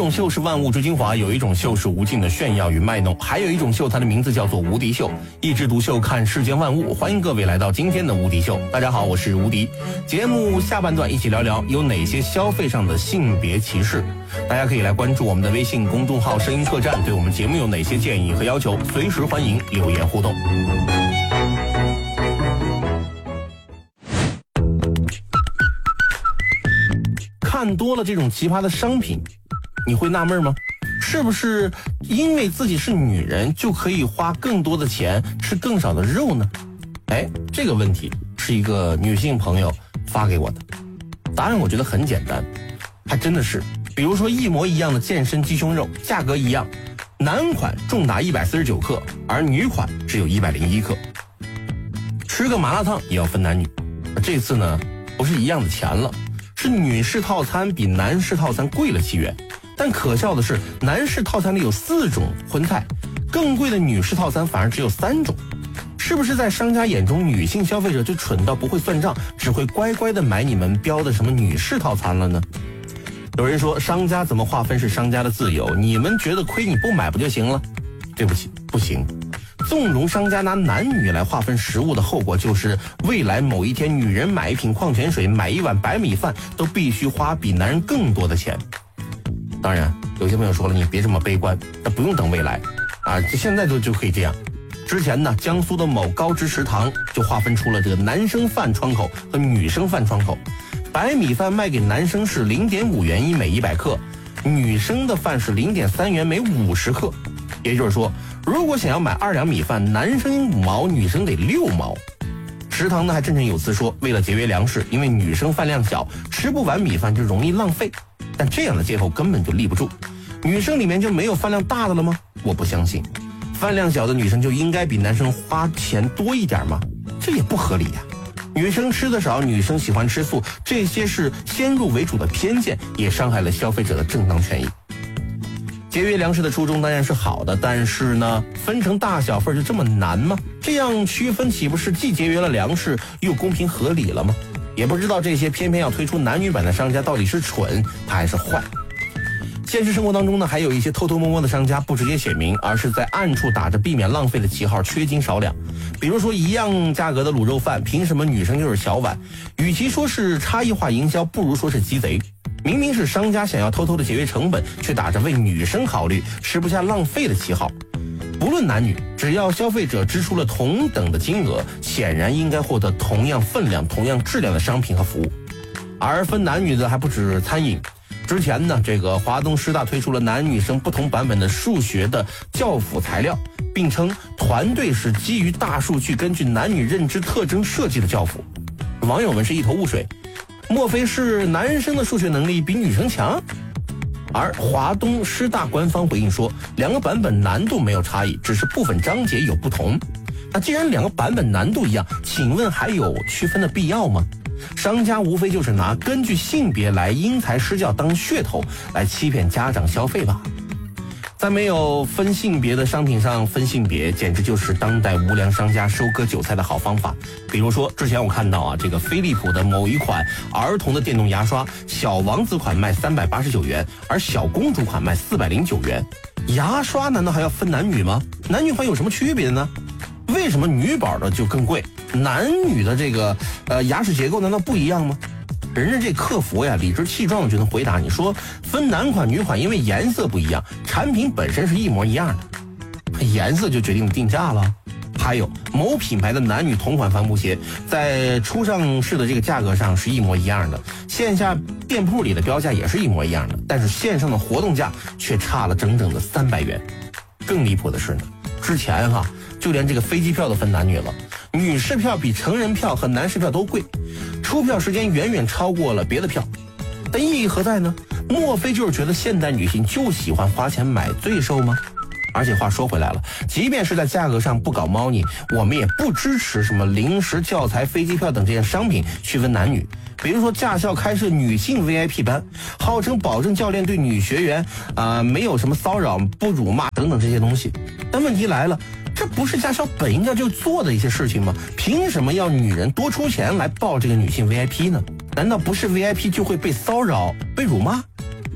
种秀是万物之精华，有一种秀是无尽的炫耀与卖弄，还有一种秀，它的名字叫做无敌秀。一枝独秀，看世间万物。欢迎各位来到今天的无敌秀。大家好，我是无敌。节目下半段一起聊聊有哪些消费上的性别歧视。大家可以来关注我们的微信公众号声音客栈，对我们节目有哪些建议和要求，随时欢迎留言互动。看多了这种奇葩的商品，你会纳闷吗？是不是因为自己是女人就可以花更多的钱吃更少的肉呢？这个问题是一个女性朋友发给我的，答案我觉得很简单，还真的是。比如说一模一样的健身鸡胸肉，价格一样，男款重达149克，而女款只有101克。吃个麻辣烫也要分男女，这次呢不是一样的钱了，是女士套餐比男士套餐贵了7元，但可笑的是，男士套餐里有4种荤菜，更贵的女士套餐反而只有3种。是不是在商家眼中，女性消费者就蠢到不会算账，只会乖乖的买你们标的什么女士套餐了呢？有人说，商家怎么划分是商家的自由，你们觉得亏你不买不就行了？对不起，不行。纵容商家拿男女来划分食物的后果，就是未来某一天，女人买一瓶矿泉水，买一碗白米饭，都必须花比男人更多的钱。当然，有些朋友说了，你别这么悲观，那不用等未来啊，现在就可以这样。之前呢，江苏的某高知食堂就划分出了这个男生饭窗口和女生饭窗口，白米饭卖给男生是0.5元一每100克，女生的饭是0.3元每50克。也就是说，如果想要买2两米饭，男生5毛，女生得6毛。食堂呢还振振有词说，为了节约粮食，因为女生饭量小，吃不完米饭就容易浪费。但这样的借口根本就立不住，女生里面就没有饭量大的了吗？我不相信。饭量小的女生就应该比男生花钱多一点吗？这也不合理呀。女生吃的少，女生喜欢吃素，这些是先入为主的偏见，也伤害了消费者的正当权益。节约粮食的初衷当然是好的，但是呢，分成大小份就这么难吗？这样区分岂不是既节约了粮食，又公平合理了吗？也不知道这些偏偏要推出男女版的商家到底是蠢还是坏。现实生活当中呢，还有一些偷偷摸摸的商家不直接写明，而是在暗处打着避免浪费的旗号，缺斤少两。比如说一样价格的卤肉饭，凭什么女生就是小碗？与其说是差异化营销，不如说是鸡贼。明明是商家想要偷偷的节约成本，却打着为女生考虑，吃不下浪费的旗号。不论男女，只要消费者支出了同等的金额，显然应该获得同样分量、同样质量的商品和服务。而分男女的还不止餐饮。之前呢，这个华东师大推出了男女生不同版本的数学的教辅材料，并称团队是基于大数据根据男女认知特征设计的教辅。网友们是一头雾水，莫非是男生的数学能力比女生强？而华东师大官方回应说，2个版本难度没有差异，只是部分章节有不同。那既然2个版本难度一样，请问还有区分的必要吗？商家无非就是拿根据性别来因材施教当噱头，来欺骗家长消费吧。在没有分性别的商品上分性别，简直就是当代无良商家收割韭菜的好方法。比如说之前我看到这个飞利浦的某一款儿童的电动牙刷，小王子款卖389元，而小公主款卖409元。牙刷难道还要分男女吗？男女款有什么区别呢？为什么女宝的就更贵？男女的这个牙齿结构难道不一样吗？人家这客服呀，理直气壮的就能回答你说，分男款女款因为颜色不一样，产品本身是一模一样的，颜色就决定了定价了。还有某品牌的男女同款帆布鞋，在初上市的这个价格上是一模一样的，线下店铺里的标价也是一模一样的，但是线上的活动价却差了整整的300元。更离谱的是呢，之前就连这个飞机票都分男女了，女士票比成人票和男士票都贵，出票时间远远超过了别的票，但意义何在呢？莫非就是觉得现代女性就喜欢花钱买罪受吗？而且话说回来了，即便是在价格上不搞猫腻，我们也不支持什么零食、教材、飞机票等这些商品区分男女。比如说驾校开设女性 VIP 班，号称保证教练对女学员没有什么骚扰、不辱骂等等这些东西。但问题来了，这不是驾校本应该就做的一些事情吗？凭什么要女人多出钱来报这个女性 VIP 呢？难道不是 VIP 就会被骚扰、被辱骂？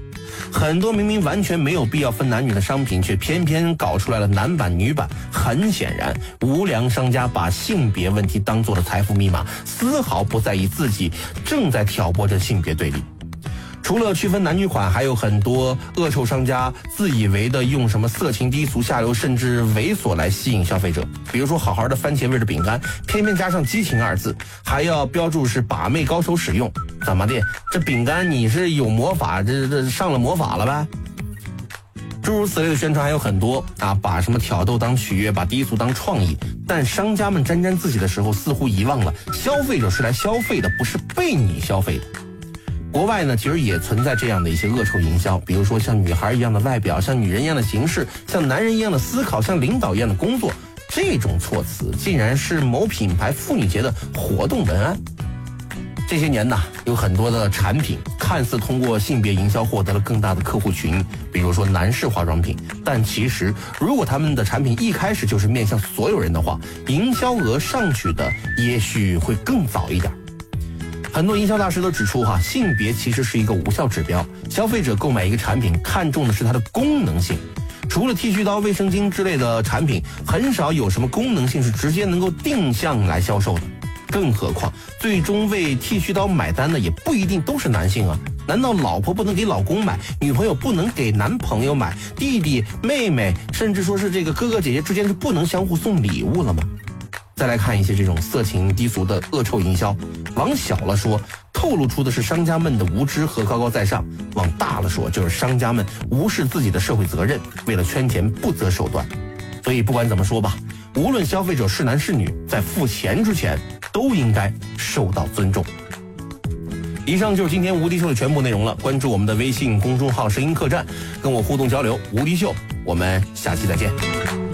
很多明明完全没有必要分男女的商品，却偏偏搞出来了男版女版。很显然，无良商家把性别问题当做了财富密码，丝毫不在意自己正在挑拨着性别对立。除了区分男女款，还有很多恶臭商家自以为的用什么色情低俗下流甚至猥琐来吸引消费者。比如说好好的番茄味的饼干，偏偏加上激情2字，还要标注是把妹高手使用。怎么的，这饼干你是有魔法，这上了魔法了呗？诸如此类的宣传还有很多啊，把什么挑逗当取悦，把低俗当创意。但商家们沾沾自喜的时候，似乎遗忘了消费者是来消费的，不是被你消费的。国外呢，其实也存在这样的一些恶臭营销，比如说像女孩一样的外表，像女人一样的形式，像男人一样的思考，像领导一样的工作，这种措辞竟然是某品牌妇女节的活动文案。这些年呢，有很多的产品看似通过性别营销获得了更大的客户群，比如说男士化妆品，但其实如果他们的产品一开始就是面向所有人的话，营销额上去的也许会更早一点。很多营销大师都指出性别其实是一个无效指标，消费者购买一个产品看重的是它的功能性。除了剃须刀、卫生巾之类的产品，很少有什么功能性是直接能够定向来销售的。更何况最终为剃须刀买单的也不一定都是男性啊，难道老婆不能给老公买，女朋友不能给男朋友买，弟弟妹妹甚至说是这个哥哥姐姐之间是不能相互送礼物了吗？再来看一些这种色情低俗的恶臭营销，往小了说透露出的是商家们的无知和高高在上，往大了说就是商家们无视自己的社会责任，为了圈钱不择手段。所以不管怎么说吧，无论消费者是男是女，在付钱之前都应该受到尊重。以上就是今天无敌秀的全部内容了，关注我们的微信公众号声音客栈，跟我互动交流。无敌秀，我们下期再见。